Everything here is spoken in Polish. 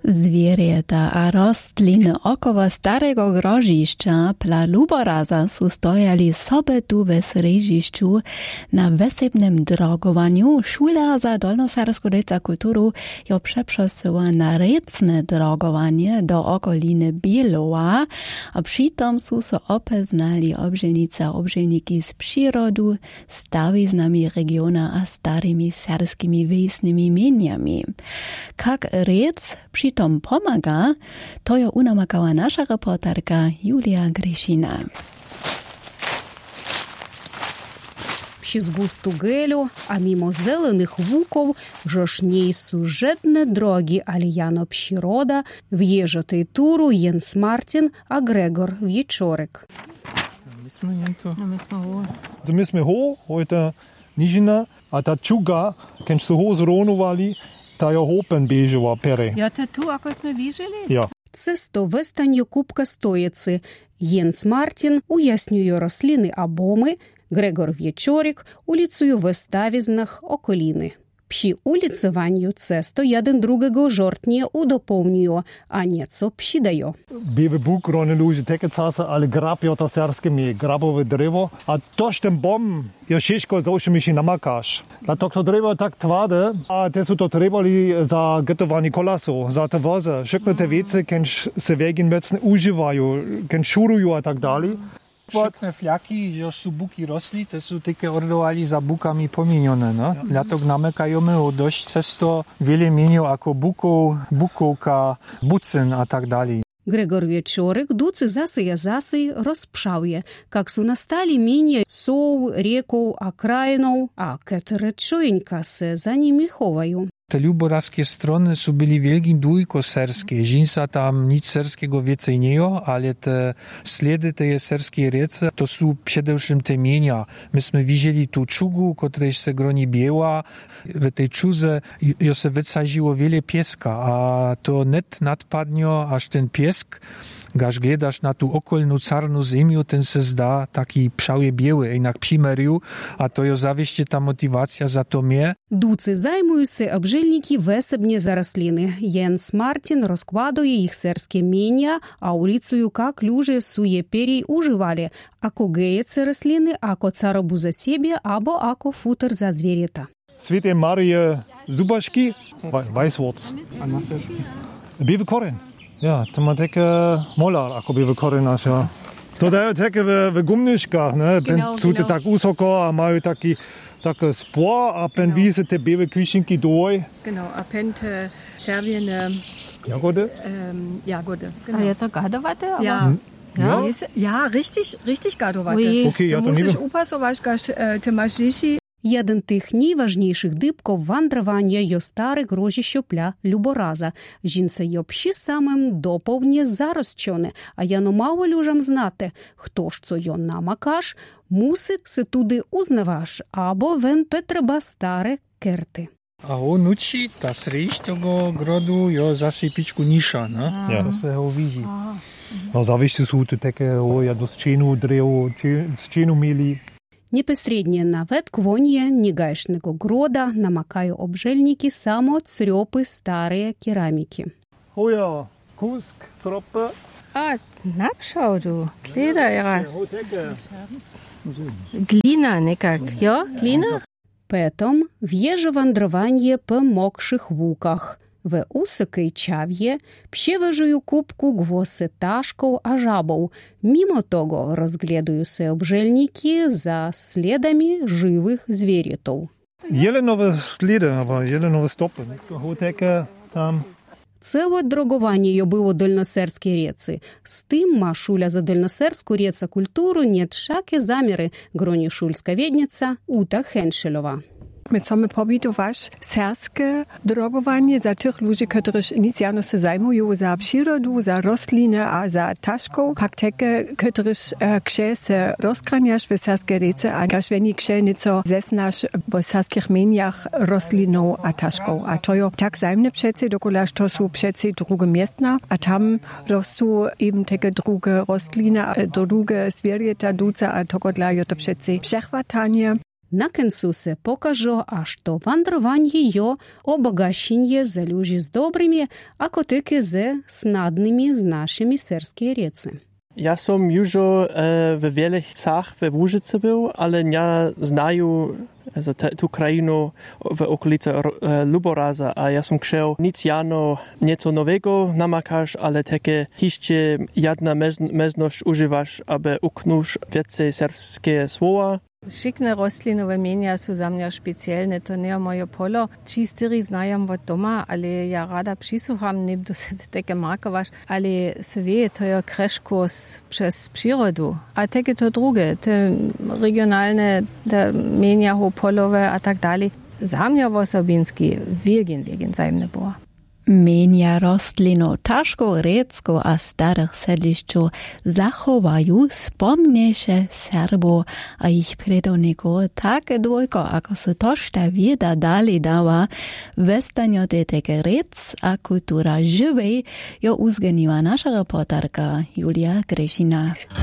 Zwierzęta a rostliny około starego groziszcza pla Luboraza su stojali sobie tu we srežišću na wesebnym drogowaniu. Szula za Dolnosarsku Deca Kulturu jo przeprosiła na recne drogowanie do okoliny Bielowa, a przytom su so opeznali obżelniki z przyrodu, stawiznami regiona a starymi serskimi wiejsnymi mieniami. Kak rec tom pomaga, to jo unamakała nasza reporterka Julia Gryszina. Przez gustу gelu, a mimo zelenych łukov, żoż nie są żadne drogi, ale jano przyroda, wjeżdża tej turu Jens Martin a Gregor Wieczorek. My jsme heute nižina, a ta čuga, keď su ho zronuvali, ta jo hopen bežova pere. Ja, to tu, ako sme vižili? Ja. Це стовестанню кубка стоїці. Єнс Мартін уяснює рослини абоми, Грегор В'ячорік уліцює виставізнах околіни. Przy ulicowaniu cesto jeden drugiego żortnie udopełnią, a nieco przydają. Były Bóg chronologicznie takie czasy, ale grabio to serskie mi, grabowe drzewo, a toż ten bom, ja wszystko zawsze mi się namakasz. Dlatego to drzewo tak twarde, a te są to trebali za gotowanie kolasu, za te wozy. Wszystkie te wiece, kiedy się wegin mocno używają, kiedy szurują a tak dalej. Všetné fľaky, že sú buky rosli, to sú také ordovali za bukami pomieňoné. No? Ľatok namekajeme ho dosť cesto veľa mienio ako bukov, bukovka, bucen a tak dalej. Грегор Вечорик дуцы засыя розпшаўе, как су насталі мене соў, рекаў, акраінаў, а кетре чоенька се за ними ховаю. Te luborarskie strony są byli wielkim dwójko serskie. Żinsa tam nic serskiego więcej nie jo, ale te ślady tej serskiej rece to są przede wszystkim te mienia. Myśmy widzieli tu czugu, której się groni biała. W tej czuze jo se wysadziło wiele pieska, a to net nadpadnio, aż ten piesk gaż gledasz na tu okolną czarną ziemię, ten se zda taki pszałe biały, jednak przymerił, a to jo zawieście ta motywacja za to mnie. Дуцы займаються обжильники весебні за рослини. Єнс Мартін розкладує їх серське міння, а уліцею как люже сує перій уживали, ако геє це рослини, ако царобу за себе, або ако футер за звірята. Світе Марія Зубашки, Weißwurz. Bive koren. Ja, to ma takie molar, ako bive koren nasz, ja. To daje takie w gumniczkach, ne? Genau. Tak usoko, a mają taki spor, a pen wiese te bive kwiścinki doj. Genau, a pen te Serbien Jagody? Jagody, genau. A je to gadowate? Ja. Ja? Ja, richtig gadowate. Okay, ja, to nie musisz upasować, te masz dzieci. Jeden тих найважніших дибков вандровання йо старе грожіщо пля Любораза. Жінце йо пші самим доповнє зарозчоне, а яно мало люжам знати, хто ж цо йо намакаш, мусить се туди узнаваш, або вен петреба старе керти. A on uči, ta srejš toho grodu, jo, zasypičku niša, no? Ja. To se ho vidí. No, zavište sú tu také, ja do scénu drevo, scénu mieli. Непосреднє на ветквонє нігайшного грода намакаю обжельники само црёпы старые керамики. Hoja, kusk, zroppe. Ah, na schau du, Kleder eras. Glina nekak, ja, glina? Петом в'єже вандровanje по мокших вуках. В усикий чав'є пщевежую кубку гвоси ташков а жабов. Мимо того розглядаю се обжельники за следами живих звірітов. Jelenowe sledy, aber jelenowe stopy. Hoteke tam. Це от дрогування було дольносерській реці. З тим машуля за дольносерську реца культуру нет шаке заміри, гроні шульська відниця Uta Henschelova. My chcemy pobitować serskie drogowanie za tych ludzi, którzy inicjalnie się zajmują za przyrodę, za rośliny, a za taszką. Jak takie, którzy się rozkraniasz w serskiej rece, a każdego się nieco zeznasz w serskich mieniach rośliną a taszką. A to jest tak zajemne przece, dokolaż to są przece drugie miasta, a tam rosną eben takie drugie rośliny, drugie zwierzęta, duce, a to jest to przece przechwatanie. Na końcu se pokaże, aż to wandrowanie jo obogacenie za ludzi z dobrymi, ako tyki ze snadnymi z naszymi serskie riecy. Ja som już w wielu miejscach w Łużycy był, ale nie znają tu krajinu w okolicy Luboraza, a ja som chciał nic jano nieco nowego namakasz, ale takie jeszcze jedna mezność używasz, aby uknąć więcej serskie słowa. Šikne rostlinove menja su za mňa špecielne, to nie moje polo. Čistiri znajam od doma, ale ja rada přisucham, ne do se teke markovaš, ale se wie, to je kreškurs przez przyrodu. A teke to druge, te regionalne, te menja ho polove a tak dalej. Za mňa osobinski wielgin zajemne było. Menja rostlino taško, recko a starých sedliščov zachovajú spomnejšie Serbo a ich predovníkov také dvojko, ako sa tožta vieda dali dáva, vestaňote teke rec a kultúra živej, jo uzgenila naša reportérka Julia Grešina.